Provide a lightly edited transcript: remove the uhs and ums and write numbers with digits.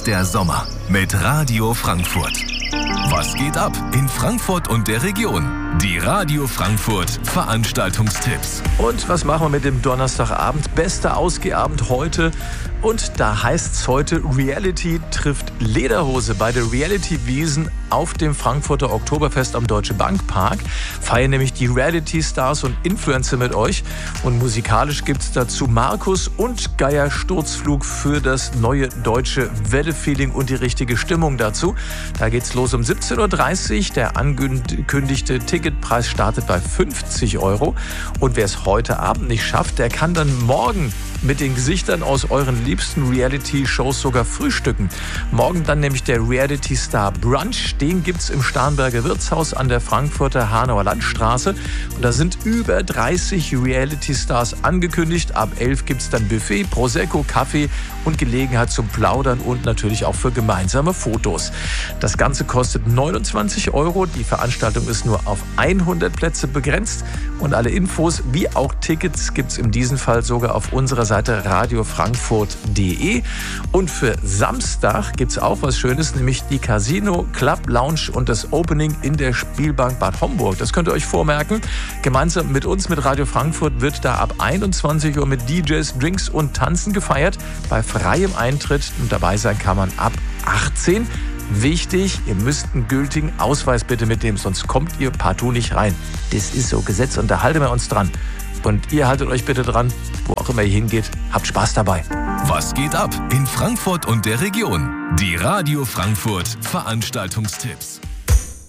ist der Sommer mit Radio Frankfurt. Was geht ab in Frankfurt und der Region? Die Radio Frankfurt Veranstaltungstipps. Und was machen wir mit dem Donnerstagabend? Bester Ausgehabend heute. Und da heißt es heute, Reality trifft Lederhose bei der Reality Wiesn auf dem Frankfurter Oktoberfest am Deutsche Bank Park. Feiern nämlich die Reality-Stars und Influencer mit euch. Und musikalisch gibt es dazu Markus und Geier Sturzflug für das neue deutsche Welle-Feeling und die richtige Stimmung dazu. Da geht's los um 17.30 Uhr. Der angekündigte Ticketpreis startet bei 50 €. Und wer es heute Abend nicht schafft, der kann dann morgen mit den Gesichtern aus euren liebsten Reality-Shows sogar frühstücken. Morgen dann nämlich der Reality-Star Brunch. Den gibt's im Starnberger Wirtshaus an der Frankfurter Hanauer Landstraße. Und da sind über 30 Reality-Stars angekündigt. Ab 11 gibt's dann Buffet, Prosecco, Kaffee und Gelegenheit zum Plaudern und natürlich auch für gemeinsame Fotos. Das Ganze kostet 29 €. Die Veranstaltung ist nur auf 100 Plätze begrenzt. Und alle Infos wie auch Tickets gibt's in diesem Fall sogar auf unserer Seite radiofrankfurt.de. Und für Samstag gibt's auch was Schönes, nämlich die Casino Club Lounge und das Opening in der Spielbank Bad Homburg. Das könnt ihr euch vormerken. Gemeinsam mit uns, mit Radio Frankfurt, wird da ab 21 Uhr mit DJs, Drinks und Tanzen gefeiert. Bei freiem Eintritt, und dabei sein kann man ab 18. Wichtig, ihr müsst einen gültigen Ausweis bitte mitnehmen, sonst kommt ihr partout nicht rein. Das ist so Gesetz und da halten wir uns dran. Und ihr haltet euch bitte dran, wo auch immer ihr hingeht. Habt Spaß dabei. Was geht ab in Frankfurt und der Region? Die Radio Frankfurt Veranstaltungstipps.